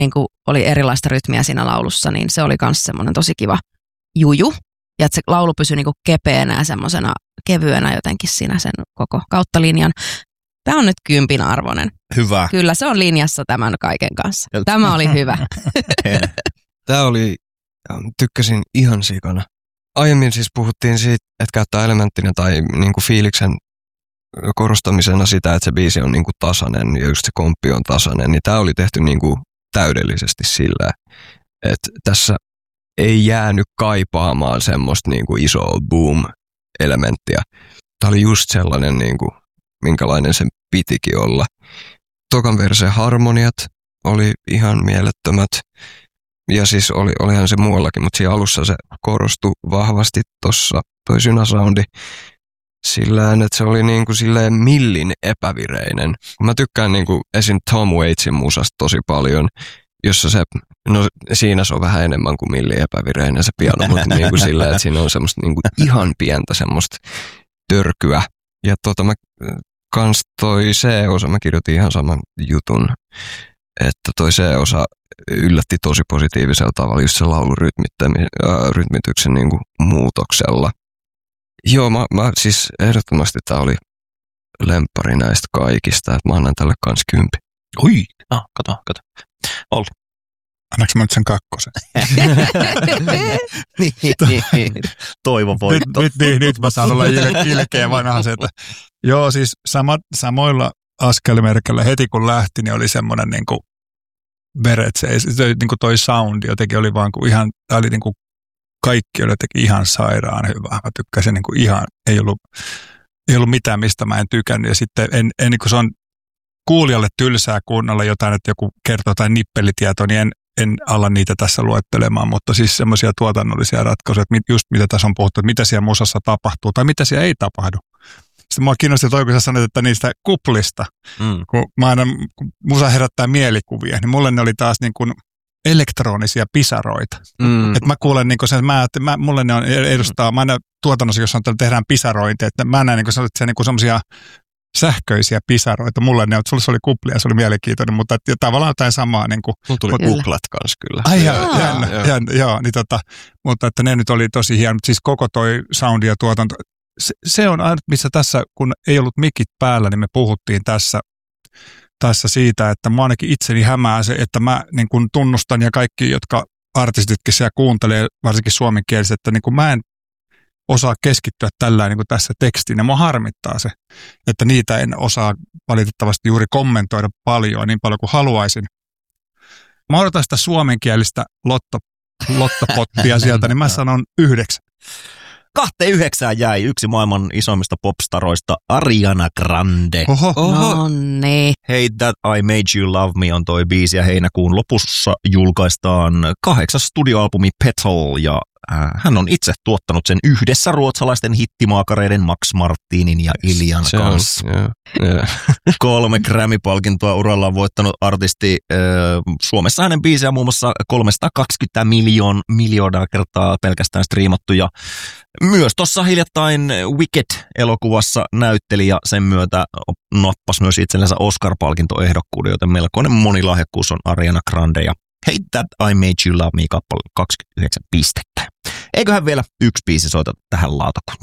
niin kuin oli erilaista rytmiä siinä laulussa, niin se oli myös semmoinen tosi kiva juju. Ja että se laulu pysyi niin kuin kepeänä ja semmoisena kevyenä jotenkin siinä sen koko kautta linjan. Tämä on nyt 10 arvoinen. Hyvä. Kyllä se on linjassa tämän kaiken kanssa. Tämä oli hyvä. Tämä oli, tykkäsin ihan sikana. Aiemmin siis puhuttiin siitä, että käyttää elementtinä tai niinku fiiliksen korostamisena sitä, että se biisi on niinku tasainen ja just se komppi on tasainen. Niin tämä oli tehty niinku täydellisesti sillä, että tässä ei jäänyt kaipaamaan semmoista niinku isoa boom-elementtiä. Tämä oli just sellainen, niinku, minkälainen sen pitikin olla. Tokan verseen harmoniat oli ihan mielettömät. Ja siis olihan se muuallakin, mutta siinä alussa se korostui vahvasti tuossa toi synasoundi sillään, että se oli niinku silleen millin epävireinen. Mä tykkään niinku esim. Tom Waitsin musasta tosi paljon, jossa se, no siinä se on vähän enemmän kuin millin epävireinen se piano, mutta niinku silleen, että siinä on semmoista niinku ihan pientä semmoista törkyä. Ja mä kans toi C-osa, mä kirjoitin ihan saman jutun, että toi C-osa yllätti tosi positiivisella tavalla just se laulun rytmityksen niinku muutoksella. Joo, mä siis ehdottomasti tää oli lemppari näistä kaikista, että mä annan tälle kans 10. Ui, kato. Olli. Annaks mä nyt sen 2? Niin. Toivon voitto. Nyt mä saan olla ilkeä vanha se, että joo, siis samoilla askelmerkillä heti kun lähti, niin oli semmoinen niinku veret, se niinku toi soundi jotenkin oli vaan kuin ihan, tää oli niinku kaikki oli jotenkin ihan sairaan hyvä. Mä tykkäsin niinku ihan, ei ollut mitään, mistä mä en tykännyt. Ja sitten en kun se on kuulijalle tylsää kuunnella jotain, että joku kertoo jotain nippelitietoa, niin en ala niitä tässä luettelemaan, mutta siis semmoisia tuotannollisia ratkaisuja, että just mitä tässä on puhuttu, että mitä siellä musassa tapahtuu tai mitä siellä ei tapahdu. Sitten mua kiinnosti toi, kun sä sanoit, että niistä kuplista, kun musa herättää mielikuvia, niin mulle ne oli taas niin kuin elektronisia pisaroita. Että mä kuulen niin kuin sen, mulle ne on edustaa, mä aina tuotannossa, jos tehdään pisarointia, että mä näen niin kuin niin semmoisia sähköisiä pisaroita. Mulle ne, sulla se oli kuplia, se oli mielenkiintoinen, mutta tavallaan jotain samaa. Niin kuin, mulla tuli kuplat kanssa kyllä. Ai joo, niin mutta että ne nyt oli tosi hieno. Siis koko toi soundi ja tuotanto, se on aina, missä tässä, kun ei ollut mikit päällä, niin me puhuttiin tässä siitä, että mä ainakin itseni hämää se, että mä niin kun tunnustan ja kaikki, jotka artistitkin siellä kuuntelee, varsinkin suomenkieliset, että niin kun mä en osaa keskittyä tällä niin kuin tässä tekstiin. Ja mua harmittaa se, että niitä en osaa valitettavasti juuri kommentoida paljon, niin paljon kuin haluaisin. Mä odotan sitä suomenkielistä lottopottia sieltä, niin mä sanon 9. 2-9 jäi yksi maailman isoimmista popstaroista, Ariana Grande. No niin. Hey That I Made You Love Me on toi biisi ja heinäkuun lopussa julkaistaan 8. studioalbumi Petal ja hän on itse tuottanut sen yhdessä ruotsalaisten hittimaakareiden Max Martinin ja Iljan kanssa. 3 Grammy-palkintoa urallaan voittanut artisti. Suomessa hänen biisejä muun muassa 320 miljoonaa kertaa pelkästään striimattu ja myös tuossa hiljattain Wicked-elokuvassa näytteli ja sen myötä nappasi myös itsellensä Oscar-palkintoehdokkuuden, joten melkoinen monilahjakkuus on Ariana Grande ja Hey That I Made You Love Me -kappale 29 pistettä. Eiköhän vielä yksi biisi soita tähän lautakuntaan.